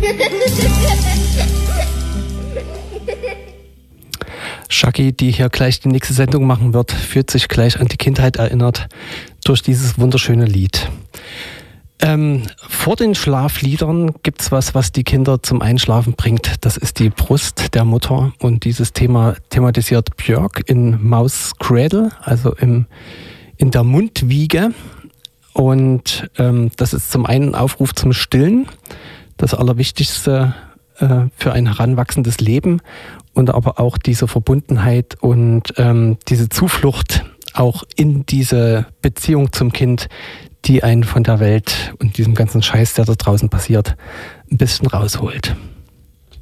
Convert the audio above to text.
Shaggy, die hier gleich die nächste Sendung machen wird, fühlt sich gleich an die Kindheit erinnert durch dieses wunderschöne Lied. Vor den Schlafliedern gibt's was die Kinder zum Einschlafen bringt. Das ist die Brust der Mutter. Und dieses Thema thematisiert Björk in Maus Cradle, also in der Mundwiege. Und das ist zum einen ein Aufruf zum Stillen, das Allerwichtigste für ein heranwachsendes Leben. Und aber auch diese Verbundenheit und diese Zuflucht auch in diese Beziehung zum Kind, die einen von der Welt und diesem ganzen Scheiß, der da draußen passiert, ein bisschen rausholt.